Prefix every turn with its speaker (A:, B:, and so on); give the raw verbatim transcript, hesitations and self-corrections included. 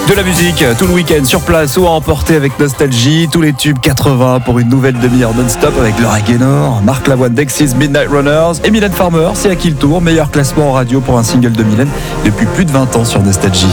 A: De la musique tout le week-end sur place ou à emporter avec nostalgie. Tous les tubes quatre-vingts pour une nouvelle demi-heure non-stop avec Laura Gaynor, Marc Lavoine, Dexys, Midnight Runners et Mylène Farmer. C'est à qui le tour. Meilleur classement en radio pour un single de Mylène depuis plus de vingt ans sur Nostalgie.